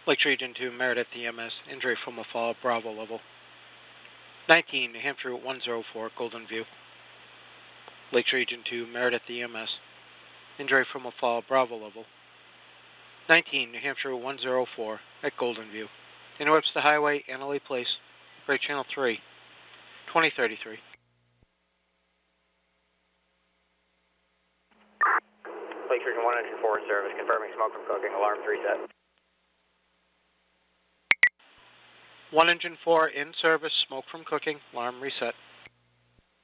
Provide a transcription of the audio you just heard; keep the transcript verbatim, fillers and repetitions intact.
Lakes Region two, Meredith E M S, injury from a fall, Bravo level. nineteen, New Hampshire Route one oh four, Golden View. Lakes Region two, Meredith E M S, injury from a fall, Bravo level. nineteen, New Hampshire Route one oh four, at Golden View. In Webster Highway, Annalee Place, Break Channel three, twenty thirty-three. Lakes Region one Engine four service, confirming smoke from cooking, alarms reset. one Engine four in service, smoke from cooking, alarm reset.